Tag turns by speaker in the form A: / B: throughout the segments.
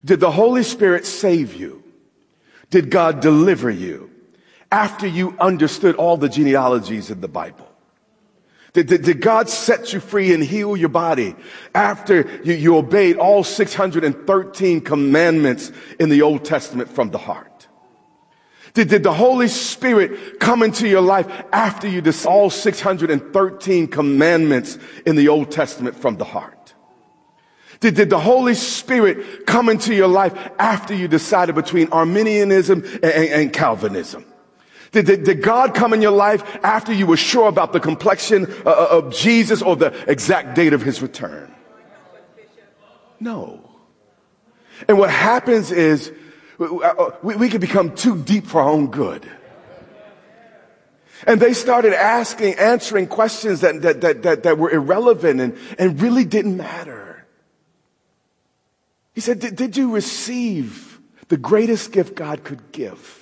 A: Did the Holy Spirit save you? Did God deliver you after you understood all the genealogies in the Bible? Did God set you free and heal your body after you obeyed all 613 commandments in the Old Testament from the heart? Did the Holy Spirit come into your life after you did all 613 commandments in the Old Testament from the heart? Did the Holy Spirit come into your life after you decided between Arminianism and Calvinism? Did God come in your life after you were sure about the complexion of Jesus or the exact date of his return? No. And what happens is we can become too deep for our own good. And they started answering questions that were irrelevant and really didn't matter. He said, did you receive the greatest gift God could give?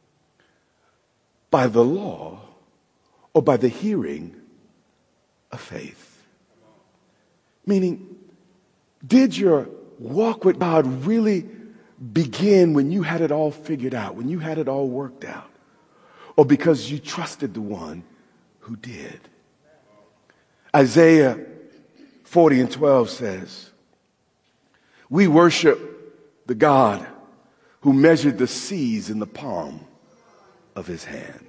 A: By the law or by the hearing of faith? Meaning, did your walk with God really begin when you had it all figured out, when you had it all worked out? Or because you trusted the one who did? Isaiah 40:12 says, we worship the God who measured the seas in the palm of his hand.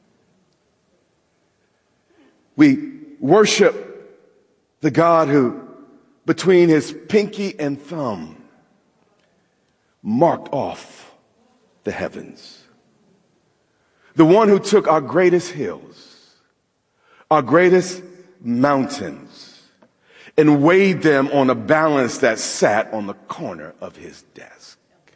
A: We worship the God who, between his pinky and thumb, marked off the heavens. The one who took our greatest hills, our greatest mountains, and weighed them on a balance that sat on the corner of his desk.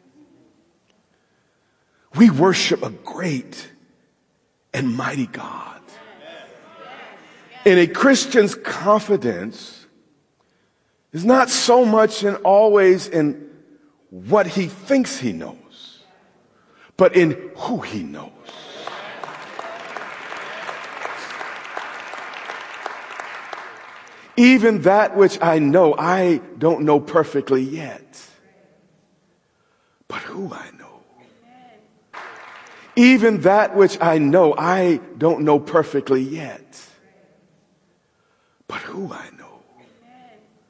A: We worship a great and mighty God. And a Christian's confidence is not so much and always in what he thinks he knows, but in who he knows. Even that which I know, I don't know perfectly yet, but who I know. Even that which I know, I don't know perfectly yet, but who I know.